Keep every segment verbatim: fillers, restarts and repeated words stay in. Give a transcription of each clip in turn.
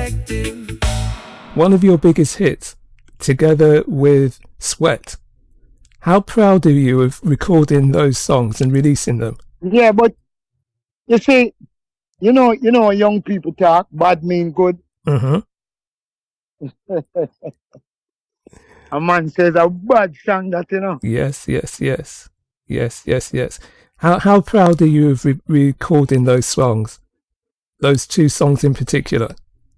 perspective. One of your biggest hits, together with Sweat. How proud are you of recording those songs and releasing them? Yeah, but you see, you know, you know, young people talk, bad mean good. Mm-hmm. A man says a bad song that, you know. Yes, yes, yes. Yes, yes, yes. How how proud are you of re- recording those songs? Those two songs in particular?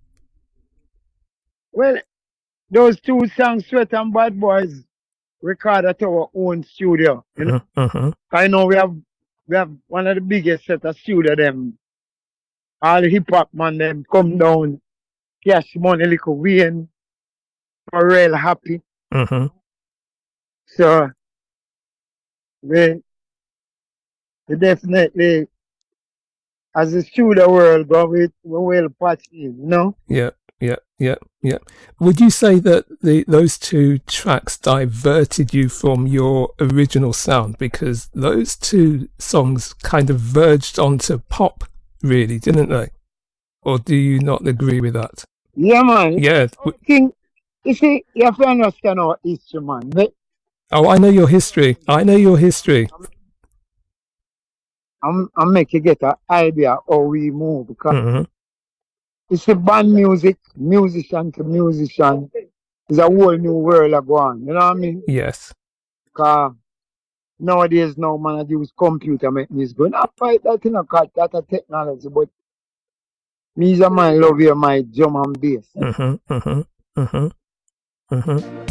Well, those two songs, Sweat and Bad Boys, record at our own studio. You know, Mm-hmm. I know we have we have one of the biggest set of studio them. All the hip hop man them come down, Cash Money, Little Wayne, Pharrell Happy. Mm-hmm. So we, we definitely, as the studio world go, we we will patch in, you know. Yeah, yeah, yeah, yeah. Would you say that the those two tracks diverted you from your original sound? Because those two songs kind of verged onto pop, really, didn't they? Or do you not agree with that? Yeah, man. Yeah. I think, you see, you have to understand our history, man. But Oh, I know your history. I know your history. I'm, I'm make you get an idea how we move. Because Mm-hmm. it's a band music, musician to musician. It's a whole new world of going. You know what I mean? Yes. Because nowadays, now, man, I use computer make music. Go not fight that, you know, because that's a technology. But me, is a man, love you, my drum and bass. Mm-hmm. Mm-hmm. Mm-hmm. Mm-hmm.